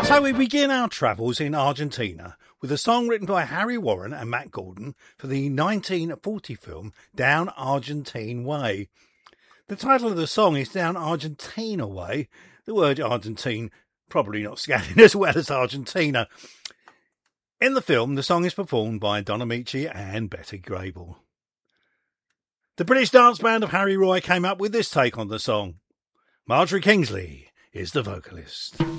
So we begin our travels in Argentina with a song written by Harry Warren and Matt Gordon for the 1940 film Down Argentine Way. The title of the song is Down Argentina Way, the word Argentine probably not scattered as well as Argentina. In the film, the song is performed by Don Amici and Betty Grable. The British dance band of Harry Roy came up with this take on the song. Marjorie Kingsley is the vocalist.